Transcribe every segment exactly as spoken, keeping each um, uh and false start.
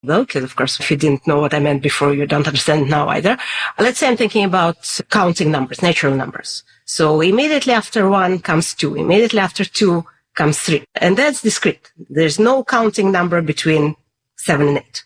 though, because of course, if you didn't know what I meant before, you don't understand now either. Let's say I'm thinking about counting numbers, natural numbers. So immediately after one comes two. Immediately after two comes three. And that's discrete. There's no counting number between seven and eight.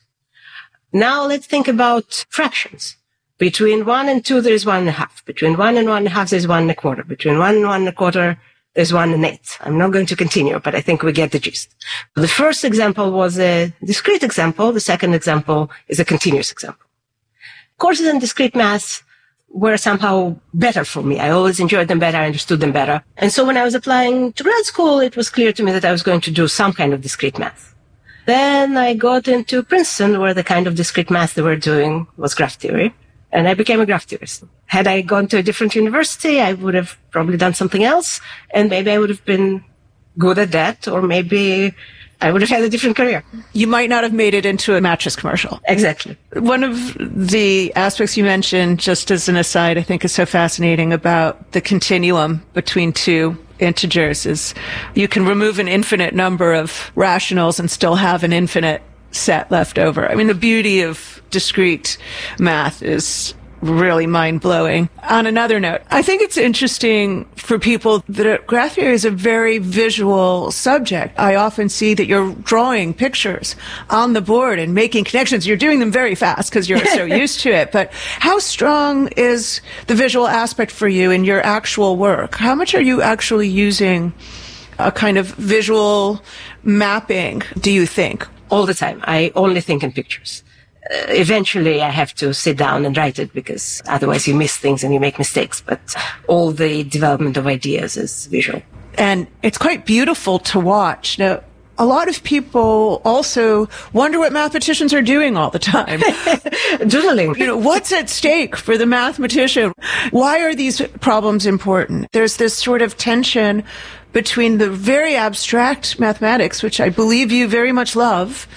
Now let's think about fractions. Between one and two, there is one and a half. Between one and one and a half, there's one and a quarter. Between one and one and a quarter, there's one and eight. I'm not going to continue, but I think we get the gist. The first example was a discrete example. The second example is a continuous example. Courses in discrete math were somehow better for me. I always enjoyed them better. I understood them better. And so when I was applying to grad school, it was clear to me that I was going to do some kind of discrete math. Then I got into Princeton, where the kind of discrete math they were doing was graph theory. And I became a graph theorist. Had I gone to a different university, I would have probably done something else. And maybe I would have been good at that, or maybe I would have had a different career. You might not have made it into a mattress commercial. Exactly. One of the aspects you mentioned, just as an aside, I think is so fascinating about the continuum between two integers is you can remove an infinite number of rationals and still have an infinite set left over. I mean, the beauty of discrete math is really mind-blowing. On another note, I think it's interesting for people that graph theory is a very visual subject. I often see that you're drawing pictures on the board and making connections. You're doing them very fast because you're so used to it. But how strong is the visual aspect for you in your actual work? How much are you actually using a kind of visual mapping, do you think? All the time. I only think in pictures. Uh, eventually, I have to sit down and write it because otherwise you miss things and you make mistakes. But all the development of ideas is visual. And it's quite beautiful to watch. Now, a lot of people also wonder what mathematicians are doing all the time. Doodling. You know, what's at stake for the mathematician? Why are these problems important? There's this sort of tension between the very abstract mathematics, which I believe you very much love,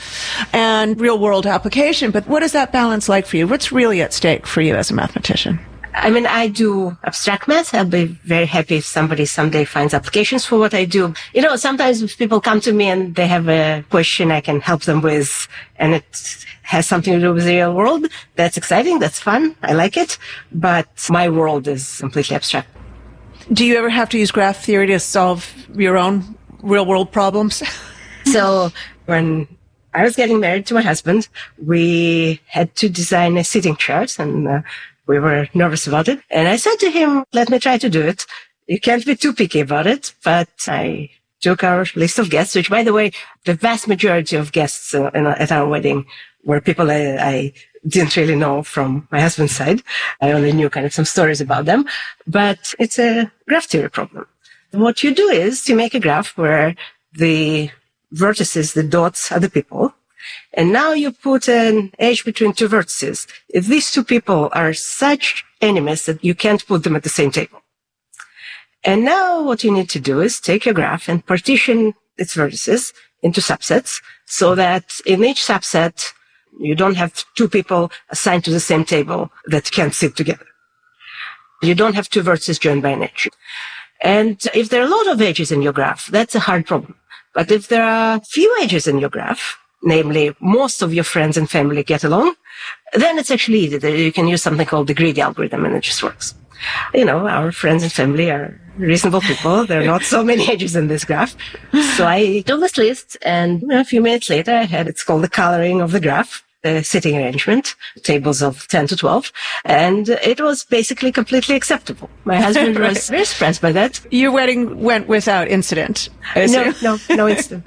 and real-world application. But what is that balance like for you? What's really at stake for you as a mathematician? I mean, I do abstract math. I'll be very happy if somebody someday finds applications for what I do. You know, sometimes if people come to me and they have a question I can help them with, and it has something to do with the real world, that's exciting, that's fun, I like it. But my world is completely abstract. Do you ever have to use graph theory to solve your own real-world problems? So when I was getting married to my husband, we had to design a seating chart, and uh, we were nervous about it. And I said to him, let me try to do it. You can't be too picky about it. But I took our list of guests, which, by the way, the vast majority of guests uh, in, at our wedding were people I, I didn't really know from my husband's side. I only knew kind of some stories about them. But it's a graph theory problem. What you do is you make a graph where the vertices, the dots, are the people. And now you put an edge between two vertices. If these two people are such enemies that you can't put them at the same table. And now what you need to do is take your graph and partition its vertices into subsets so that in each subset, you don't have two people assigned to the same table that can't sit together. You don't have two vertices joined by an edge. And if there are a lot of edges in your graph, that's a hard problem. But if there are few edges in your graph, namely most of your friends and family get along, then it's actually easy. You can use something called the greedy algorithm and it just works. You know, our friends and family are reasonable people. There are not so many edges in this graph. So I took this list and you know, a few minutes later I had, it's called the coloring of the graph, the sitting arrangement, tables of ten to twelve. And it was basically completely acceptable. My husband right. was very surprised by that. Your wedding went without incident. No, no, no incident.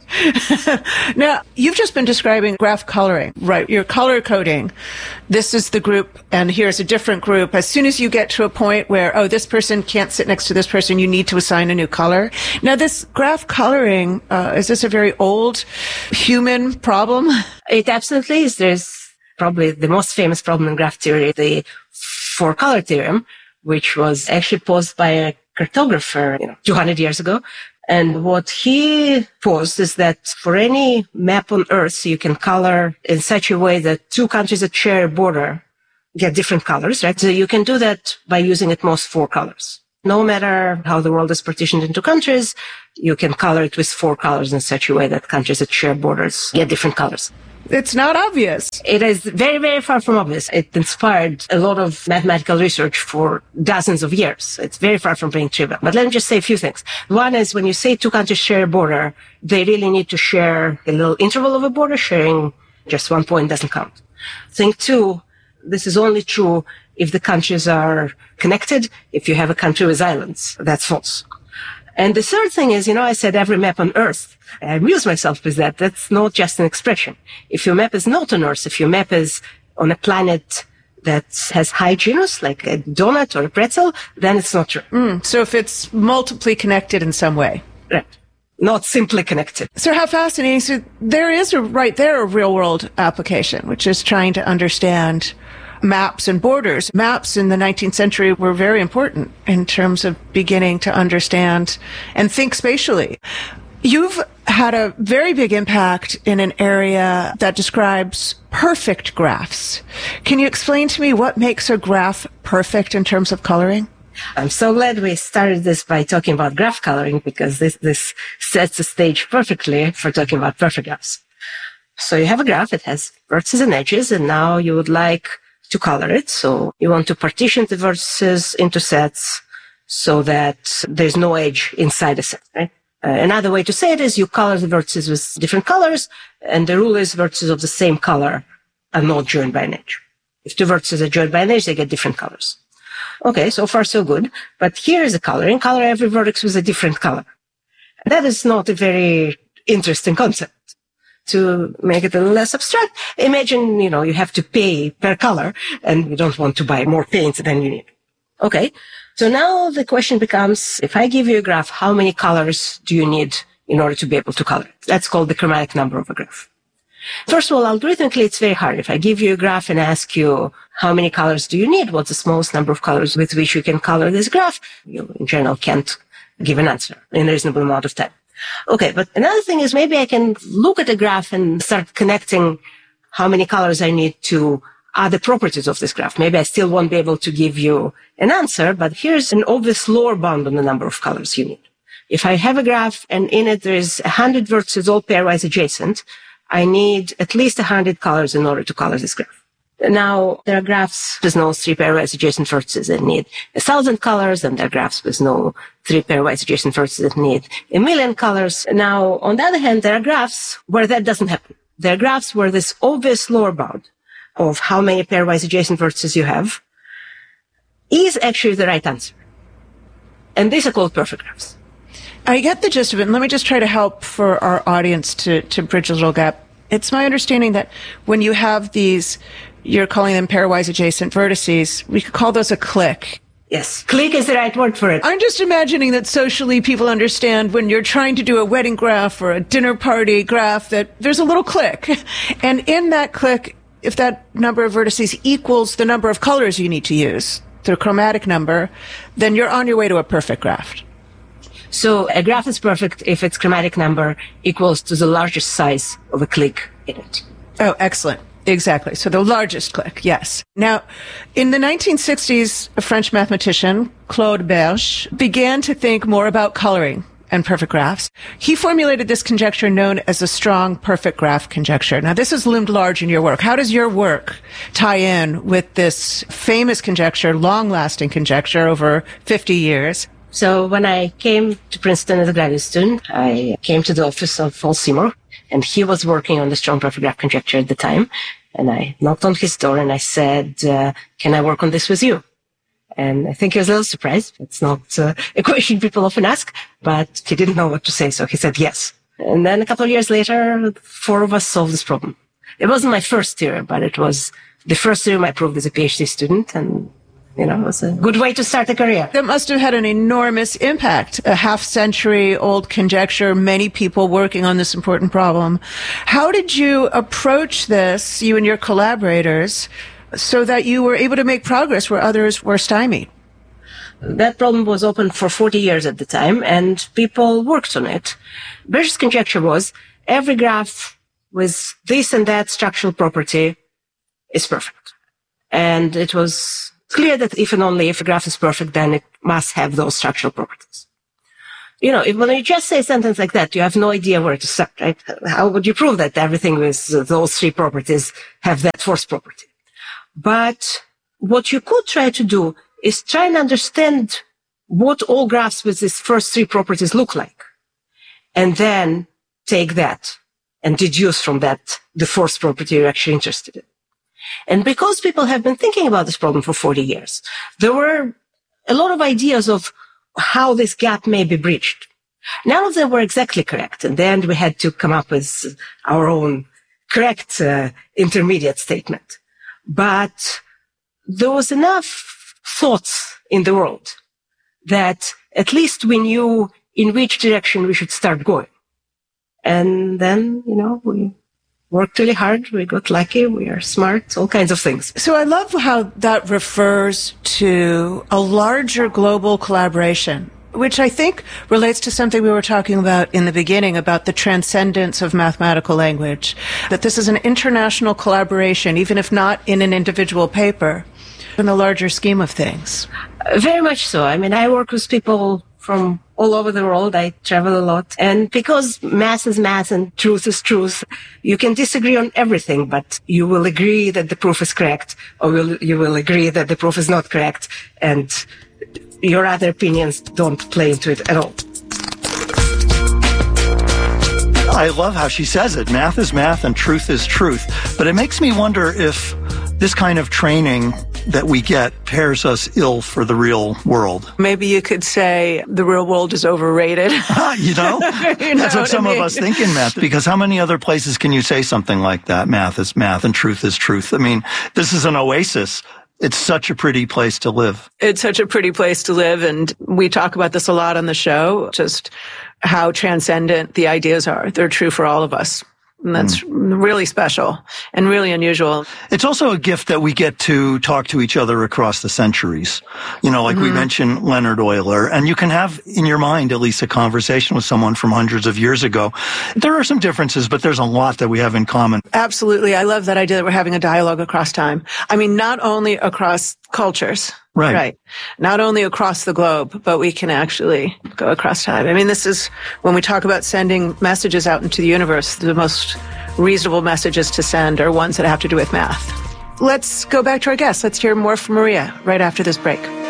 Now, you've just been describing graph coloring, right? You're color coding. This is the group, and here's a different group. As soon as you get to a point where, oh, this person can't sit next to this person, you need to assign a new color. Now, this graph coloring, uh, is this a very old human problem? It absolutely is. There's probably the most famous problem in graph theory, the four-color theorem, which was actually posed by a cartographer, you know, two hundred years ago. And what he posed is that for any map on Earth, you can color in such a way that two countries that share a border get different colors, right? So you can do that by using at most four colors. No matter how the world is partitioned into countries, you can color it with four colors in such a way that countries that share borders get different colors. It's not obvious. It is very, very far from obvious. It inspired a lot of mathematical research for dozens of years. It's very far from being trivial. But let me just say a few things. One is when you say two countries share a border, they really need to share a little interval of a border. Sharing just one point doesn't count. Thing two, this is only true if the countries are connected. If you have a country with islands, that's false. And the third thing is, you know, I said every map on Earth. I amuse myself with that. That's not just an expression. If your map is not on Earth, if your map is on a planet that has high genus, like a donut or a pretzel, then it's not true. Mm, so if it's multiply connected in some way. Right. Not simply connected. So how fascinating. So there is a, right there, a real world application, which is trying to understand maps and borders. Maps in the nineteenth century were very important in terms of beginning to understand and think spatially. You've had a very big impact in an area that describes perfect graphs. Can you explain to me what makes a graph perfect in terms of coloring? I'm so glad we started this by talking about graph coloring, because this, this sets the stage perfectly for talking about perfect graphs. So you have a graph, it has vertices and edges, and now you would like to color it. So you want to partition the vertices into sets so that there's no edge inside a set, right? Uh, another way to say it is you color the vertices with different colors, and the rule is vertices of the same color are not joined by an edge. If two vertices are joined by an edge, they get different colors. Okay, so far so good. But here is the coloring. Color every vertex with a different color. That is not a very interesting concept. To make it a little less abstract, imagine, you know, you have to pay per color and you don't want to buy more paint than you need. Okay. So now the question becomes, if I give you a graph, how many colors do you need in order to be able to color it? That's called the chromatic number of a graph. First of all, algorithmically, it's very hard. If I give you a graph and ask you how many colors do you need, what's the smallest number of colors with which you can color this graph, you in general can't give an answer in a reasonable amount of time. Okay, but another thing is maybe I can look at a graph and start connecting how many colors I need to other properties of this graph. Maybe I still won't be able to give you an answer, but here's an obvious lower bound on the number of colors you need. If I have a graph and in it there's a hundred vertices all pairwise adjacent, I need at least a hundred colors in order to color this graph. Now, there are graphs with no three pairwise adjacent vertices that need a thousand colors, and there are graphs with no three pairwise adjacent vertices that need a million colors. Now, on the other hand, there are graphs where that doesn't happen. There are graphs where this obvious lower bound of how many pairwise adjacent vertices you have is actually the right answer. And these are called perfect graphs. I get the gist of it, and let me just try to help for our audience to, to bridge a little gap. It's my understanding that when you have these, you're calling them pairwise adjacent vertices, we could call those a clique. Yes, clique is the right word for it. I'm just imagining that socially people understand when you're trying to do a wedding graph or a dinner party graph that there's a little clique. And in that clique, if that number of vertices equals the number of colors you need to use, the chromatic number, then you're on your way to a perfect graph. So a graph is perfect if its chromatic number equals to the largest size of a clique in it. Oh, excellent. Exactly. So the largest clique, yes. Now, in the nineteen sixties, a French mathematician, Claude Berge, began to think more about coloring and perfect graphs. He formulated this conjecture known as the strong perfect graph conjecture. Now, this has loomed large in your work. How does your work tie in with this famous conjecture, long-lasting conjecture over fifty years? So when I came to Princeton as a graduate student, I came to the office of Paul Seymour, and he was working on the strong perfect graph conjecture at the time. And I knocked on his door and I said, uh, can I work on this with you? And I think he was a little surprised. It's not uh, a question people often ask, but he didn't know what to say, so he said yes. And then a couple of years later, four of us solved this problem. It wasn't my first theorem, but it was the first theorem I proved as a PhD student, and you know, it was a good way to start a career. That must have had an enormous impact. A half-century-old conjecture, many people working on this important problem. How did you approach this, you and your collaborators, so that you were able to make progress where others were stymied? That problem was open for forty years at the time, and people worked on it. Berge's conjecture was every graph with this and that structural property is perfect. And it was clear that if and only if a graph is perfect, then it must have those structural properties. You know, if, when you just say a sentence like that, you have no idea where to start, right? How would you prove that everything with those three properties have that fourth property? But what you could try to do is try and understand what all graphs with these first three properties look like. And then take that and deduce from that the fourth property you're actually interested in. And because people have been thinking about this problem for forty years, there were a lot of ideas of how this gap may be breached. None of them were exactly correct. In the end, we had to come up with our own correct uh, intermediate statement. But there was enough thoughts in the world that at least we knew in which direction we should start going. And then, you know, we worked really hard. We got lucky. We are smart, all kinds of things. So I love how that refers to a larger global collaboration, which I think relates to something we were talking about in the beginning about the transcendence of mathematical language, that this is an international collaboration, even if not in an individual paper, in the larger scheme of things. Very much so. I mean, I work with people from all over the world. I travel a lot. And because math is math and truth is truth, you can disagree on everything, but you will agree that the proof is correct, or will, you will agree that the proof is not correct, and your other opinions don't play into it at all. I love how she says it. Math is math and truth is truth. But it makes me wonder if this kind of training that we get pairs us ill for the real world. Maybe you could say the real world is overrated. you know, you know that's what some what I mean? of us think in math, because how many other places can you say something like that? Math is math and truth is truth. I mean, this is an oasis. It's such a pretty place to live. It's such a pretty place to live. And we talk about this a lot on the show, just how transcendent the ideas are. They're true for all of us. And that's mm. really special and really unusual. It's also a gift that we get to talk to each other across the centuries. You know, like mm-hmm. we mentioned Leonhard Euler, and you can have in your mind at least a conversation with someone from hundreds of years ago. There are some differences, but there's a lot that we have in common. Absolutely. I love that idea that we're having a dialogue across time. I mean, not only across cultures. Right. Right. Not only across the globe, but we can actually go across time. I mean, this is when we talk about sending messages out into the universe, the most reasonable messages to send are ones that have to do with math. Let's go back to our guests. Let's hear more from Maria right after this break.